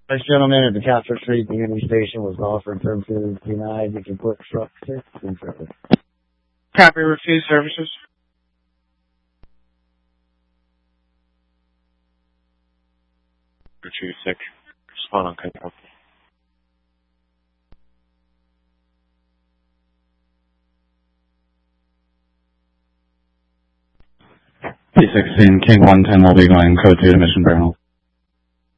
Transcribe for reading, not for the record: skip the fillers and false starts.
This gentleman at the Casper Street Union Station was offered services denied. You can put truck 6 in service. Copy, refuse services. Retrieve 6. Respond on code. P16, King 110 will be going code 2 to Mission Barrel.